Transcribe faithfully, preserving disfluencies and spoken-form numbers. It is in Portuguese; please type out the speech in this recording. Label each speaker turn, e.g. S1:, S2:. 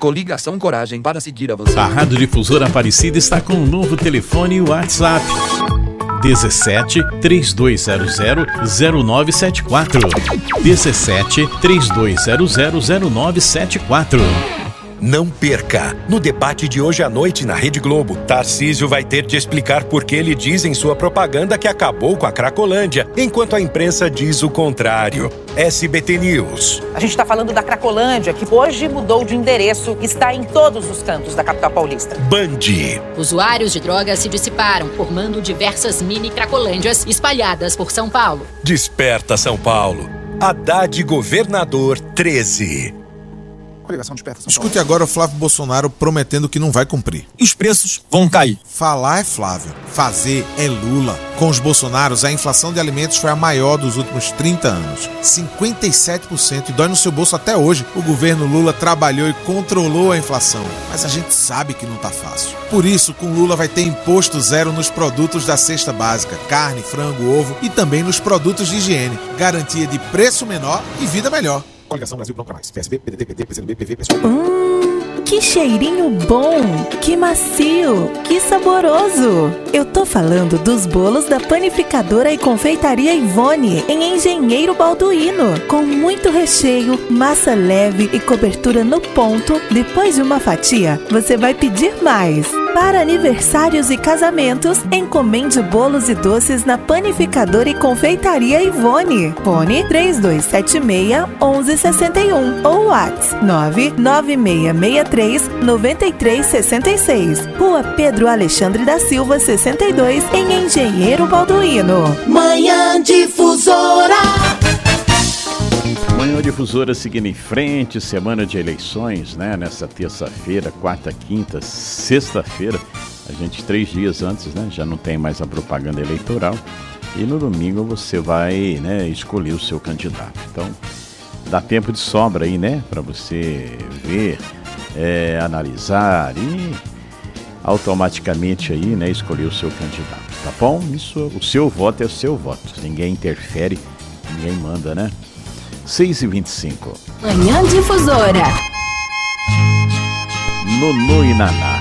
S1: Coligação Coragem para seguir avançando.
S2: A Rádio Difusora Aparecida está com um novo telefone e WhatsApp. dezessete, três dois zero zero, zero nove sete quatro. dezessete, três dois zero zero, zero nove sete quatro.
S3: Não perca! No debate de hoje à noite na Rede Globo, Tarcísio vai ter de explicar por que ele diz em sua propaganda que acabou com a Cracolândia, enquanto a imprensa diz o contrário. S B T News.
S4: A gente está falando da Cracolândia, que hoje mudou de endereço e está em todos os cantos da capital paulista.
S3: Band.
S5: Usuários de drogas se dissiparam, formando diversas mini Cracolândias espalhadas por São Paulo.
S3: Desperta São Paulo. Haddad Governador treze.
S6: Escute agora o Flávio Bolsonaro prometendo que não vai cumprir.
S7: Os preços vão cair.
S6: Falar é Flávio, fazer é Lula. Com os Bolsonaros, a inflação de alimentos foi a maior dos últimos trinta anos. cinquenta e sete por cento e dói no seu bolso até hoje. O governo Lula trabalhou e controlou a inflação. Mas a gente sabe que não tá fácil. Por isso, com Lula vai ter imposto zero nos produtos da cesta básica, carne, frango, ovo e também nos produtos de higiene. Garantia de preço menor e vida melhor.
S8: Coligação Brasil Pronto Mais. P S B, P D T, P T, P C do B, P V, P S O.
S9: Hum, que cheirinho bom, que macio, que saboroso. Eu tô falando dos bolos da panificadora e confeitaria Ivone, em Engenheiro Balduino, com muito recheio, massa leve e cobertura no ponto. Depois de uma fatia, você vai pedir mais. Para aniversários e casamentos, encomende bolos e doces na panificadora e confeitaria Ivone. Fone três dois sete seis, um um seis um ou WhatsApp nove nove seis seis três, nove três seis seis. Rua Pedro Alexandre da Silva, sessenta e dois, em Engenheiro Balduino.
S10: Manhã Difusora.
S2: Manhã Difusora seguindo em frente, semana de eleições, né? Nessa terça-feira, quarta, quinta, sexta-feira, a gente três dias antes, né? Já não tem mais a propaganda eleitoral. E no domingo você vai, né, escolher o seu candidato. Então, dá tempo de sobra aí, né? Para você ver, é, analisar e automaticamente aí, né, escolher o seu candidato, tá bom? Isso, o seu voto é o seu voto. Ninguém interfere, ninguém manda, né? seis e vinte e cinco.
S10: Manhã Difusora.
S2: Nunu e Naná.